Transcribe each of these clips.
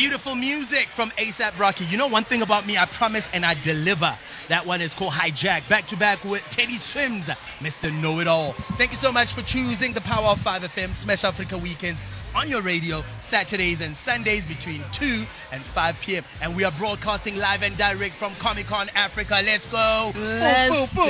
Beautiful music from ASAP Rocky. You know one thing about me, I promise and I deliver. That one is called Hijack. Back to back with Teddy Swims, Mr. Know-It-All. Thank you so much for choosing the Power of 5 FM Smash Africa Weekends on your radio, Saturdays and Sundays between 2 and 5 p.m. And we are broadcasting live and direct from Comic-Con Africa. Let's go. Let's go.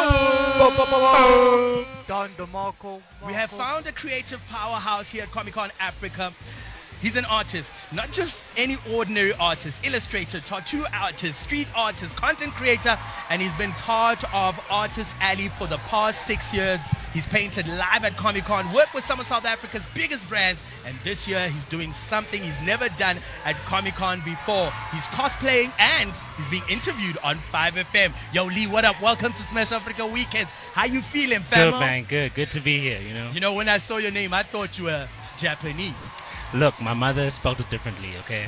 Don DeMarco. We have found a creative powerhouse here at Comic-Con Africa. He's an artist, not just any ordinary artist, illustrator, tattoo artist, street artist, content creator, and he's been part of Artist Alley for the past 6 years. He's painted live at Comic-Con, worked with some of South Africa's biggest brands, and this year he's doing something he's never done at Comic-Con before. He's cosplaying and he's being interviewed on 5FM. Yo, Lee, what up? Welcome to Smash Africa Weekends. How you feeling, fam? Good, man. Good to be here, You know, when I saw your name, I thought you were Japanese. Look, my mother spelled it differently, okay?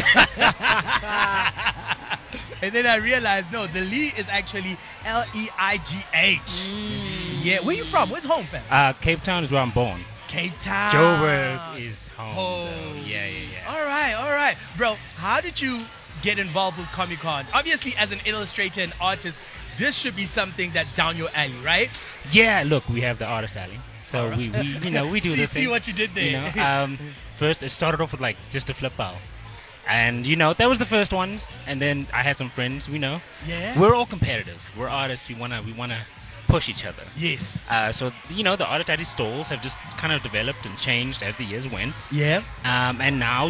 And then I realized, no, the Lee is actually Leigh. Yeah, where you from? Where's home, fam? Cape Town is where I'm born. Cape Town. Joburg is home. Oh. So yeah. All right. Bro, how did you get involved with Comic-Con? Obviously, as an illustrator and artist, this should be something that's down your alley, right? Yeah, look, we have the Artist Alley. So we do this thing. See what you did there. First, it started off with like just a flip out. And, that was the first ones. And then I had some friends, Yeah. We're all competitive. We're artists. We wanna push each other. Yes. So, the Artist Alley stalls have just kind of developed and changed as the years went. Yeah. And now,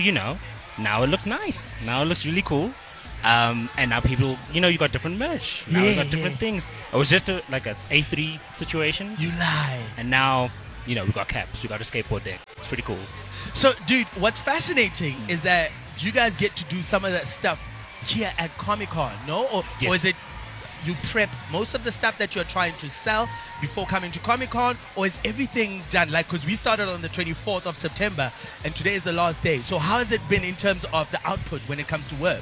now it looks nice. Now it looks really cool. And now people, you got different merch. Now we got different things. It was just like a A3 situation. You lie. And now, we got caps. We got a skateboard deck. It's pretty cool. So, dude, what's fascinating is that you guys get to do some of that stuff here at Comic-Con, no? Or is it you prep most of the stuff that you're trying to sell before coming to Comic-Con? Or is everything done? Like, because we started on the 24th of September and today is the last day. So how has it been in terms of the output when it comes to work?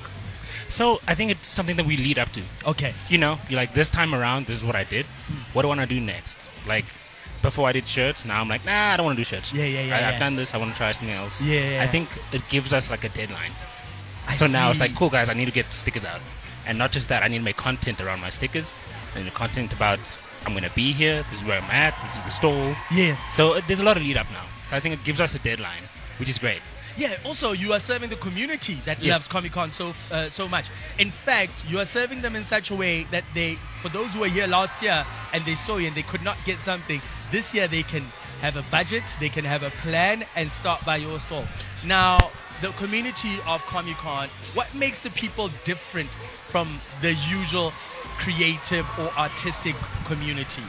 So I think it's something that we lead up to. Okay. You're like, this time around, this is what I did. What do I want to do next? Like, before I did shirts, now I'm like, nah, I don't want to do shirts. I've done this, I want to try something else. Yeah. I think it gives us like a deadline. Now it's like, cool guys, I need to get stickers out. And not just that, I need to make content around my stickers. I need to content about, I'm going to be here, this is where I'm at, this is the stall. Yeah. So there's a lot of lead up now. So I think it gives us a deadline, which is great. Yeah, also you are serving the community that loves Comic-Con so much. In fact, you are serving them in such a way that for those who were here last year and they saw you and they could not get something, this year they can have a budget, they can have a plan and start by your stall. Now, the community of Comic-Con, what makes the people different from the usual creative or artistic community?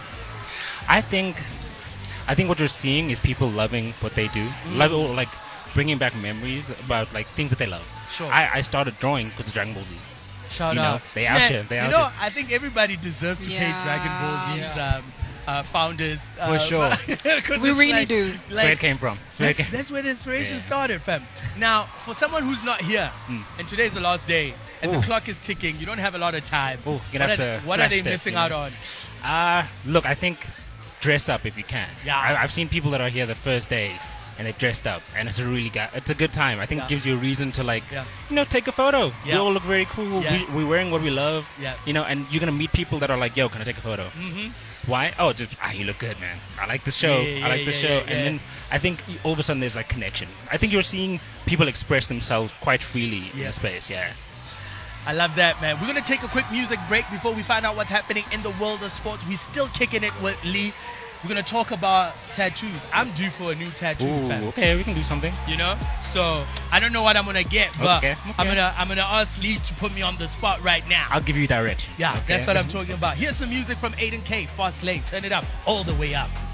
I think what you're seeing is people loving what they do, like bringing back memories about like things that they love. Sure. I started drawing because of Dragon Ball Z. Shout out. They out here. I think everybody deserves to pay Dragon Ball Z's founders. For sure. We really do. That's where it came from. That's where the inspiration started, fam. Now, for someone who's not here, and today's the last day, and the clock is ticking, you don't have a lot of time. What are they missing out on? Look, I think dress up if you can. Yeah. I've seen people that are here the first day and they've dressed up, and it's a good time. I think it gives you a reason to take a photo. We all look very cool. We're wearing what we love. And you're gonna meet people that are like, yo, can I take a photo? Mm-hmm. Why? Oh, you look good, man. I like the show. I like the show. And then I think all of a sudden there's like connection. I think you're seeing people express themselves quite freely in the space. Yeah. I love that, man. We're gonna take a quick music break before we find out what's happening in the world of sports. We're still kicking it with Lee. We're going to talk about tattoos. I'm due for a new tattoo, fam. Okay, we can do something. So I don't know what I'm going to get, but I'm gonna ask Lee to put me on the spot right now. I'll give you direction. Yeah, that's what I'm talking about. Here's some music from Aiden K, Fast Lane. Turn it up all the way up.